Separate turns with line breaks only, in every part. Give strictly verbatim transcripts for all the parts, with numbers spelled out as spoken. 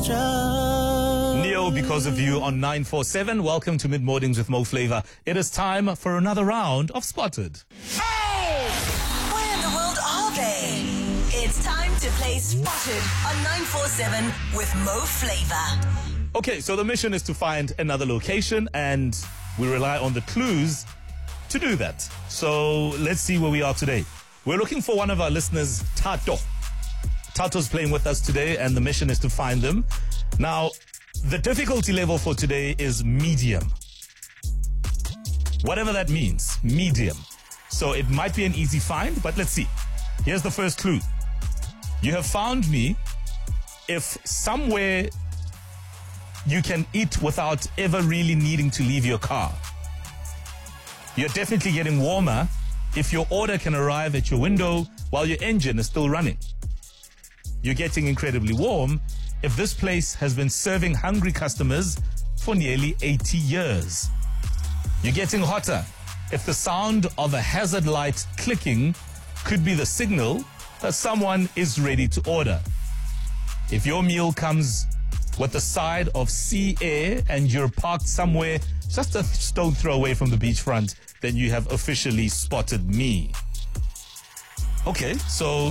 Neo, Because of You on nine four seven. Welcome to Mid Mornings with Mo Flava. It is time for another round of Spotted.
Oh! Where in the world are they? It's time to play Spotted on nine four seven with Mo Flava.
Okay, so the mission is to find another location, and we rely on the clues to do that. So let's see where we are today. We're looking for one of our listeners, Tato. Tato's playing with us today, and the mission is to find them. Now, the difficulty level for today is medium. Whatever that means, medium. So it might be an easy find, but let's see. Here's the first clue. You have found me if somewhere you can eat without ever really needing to leave your car. You're definitely getting warmer if your order can arrive at your window while your engine is still running. You're getting incredibly warm if this place has been serving hungry customers for nearly eighty years. You're getting hotter if the sound of a hazard light clicking could be the signal that someone is ready to order. If your meal comes with a side of sea air and you're parked somewhere just a stone throw away from the beachfront, then you have officially spotted me. Okay, so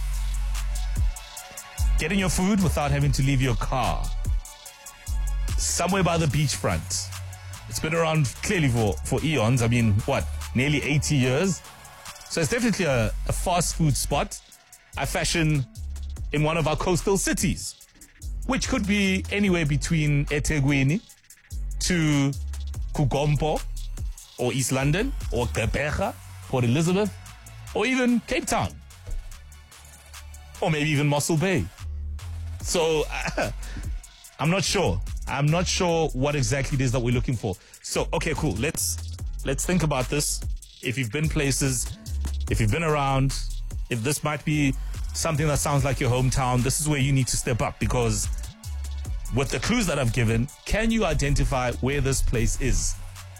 getting your food without having to leave your car. Somewhere by the beachfront. It's been around clearly for, for eons. I mean, what, nearly eighty years? So it's definitely a, a fast food spot. I fashion in one of our coastal cities, which could be anywhere between eThekwini to Kugompo, or East London, or Gqeberha, Port Elizabeth, or even Cape Town, or maybe even Mossel Bay. So uh, I'm not sure. I'm not sure what exactly it is that we're looking for. So, okay, cool. Let's let's think about this. If you've been places, if you've been around, if this might be something that sounds like your hometown, this is where you need to step up, because with the clues that I've given, can you identify where this place is?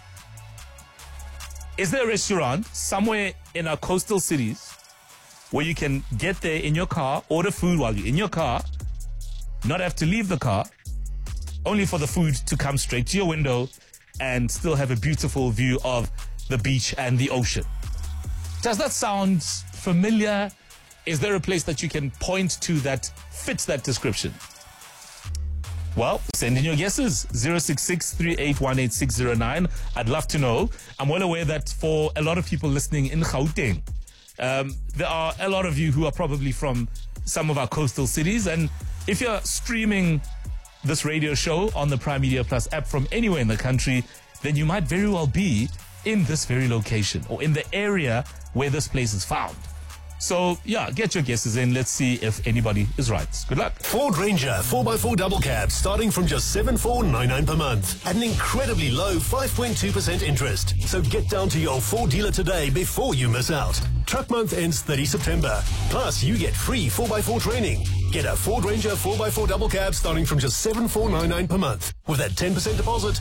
Is there a restaurant somewhere in our coastal cities where you can get there in your car, order food while you're in your car, not have to leave the car, only for the food to come straight to your window and still have a beautiful view of the beach and the ocean? Does that sound familiar? Is there a place that you can point to that fits that description? Well, send in your guesses. zero six six, three eight one, eight six zero nine. I'd love to know. I'm well aware that for a lot of people listening in Gauteng, um, there are a lot of you who are probably from some of our coastal cities. And if you're streaming this radio show on the Prime Media Plus app from anywhere in the country, then you might very well be in this very location or in the area where this place is found. So, yeah, get your guesses in. Let's see if anybody is right. Good luck.
Ford Ranger four by four double cab starting from just seven thousand four hundred ninety-nine per month at an incredibly low five point two percent interest. So get down to your Ford dealer today before you miss out. Truck month ends thirtieth September. Plus, you get free four by four training. Get a Ford Ranger four by four double cab starting from just seven thousand four hundred ninety-nine per month with that ten percent deposit